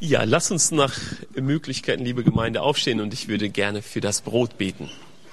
Ja, lass uns nach Möglichkeiten, liebe Gemeinde, aufstehen und ich würde gerne für das Brot beten.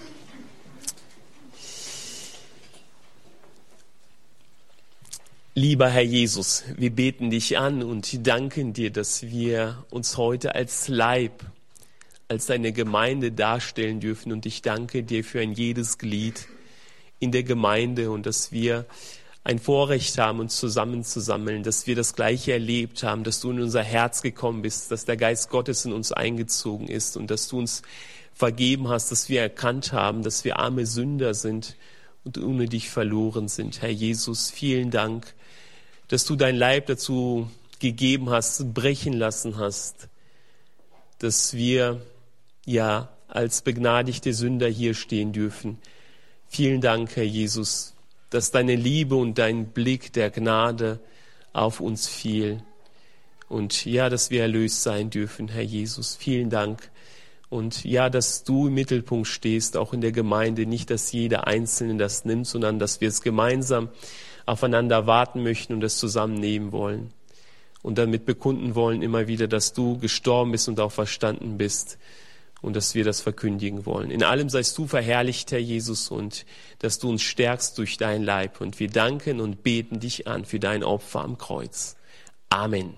Lieber Herr Jesus, wir beten dich an und danken dir, dass wir uns heute als Leib, als deine Gemeinde darstellen dürfen. Und ich danke dir für ein jedes Glied in der Gemeinde und dass wir ein Vorrecht haben, uns zusammenzusammeln, dass wir das Gleiche erlebt haben, dass du in unser Herz gekommen bist, dass der Geist Gottes in uns eingezogen ist und dass du uns vergeben hast, dass wir erkannt haben, dass wir arme Sünder sind und ohne dich verloren sind. Herr Jesus, vielen Dank, dass du dein Leib dazu gegeben hast, brechen lassen hast, dass wir ja als begnadigte Sünder hier stehen dürfen. Vielen Dank, Herr Jesus, dass deine Liebe und dein Blick der Gnade auf uns fiel. Und ja, dass wir erlöst sein dürfen, Herr Jesus. Vielen Dank. Und ja, dass du im Mittelpunkt stehst, auch in der Gemeinde. Nicht, dass jeder Einzelne das nimmt, sondern dass wir es gemeinsam aufeinander warten möchten und es zusammennehmen wollen. Und damit bekunden wollen immer wieder, dass du gestorben bist und auch verstanden bist. Und dass wir das verkündigen wollen. In allem seist du verherrlicht, Herr Jesus, und dass du uns stärkst durch dein Leib. Und wir danken und beten dich an für dein Opfer am Kreuz. Amen.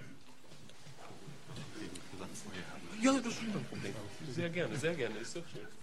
Ja, das ist kein Problem. Sehr gerne, sehr gerne. Ist doch schön.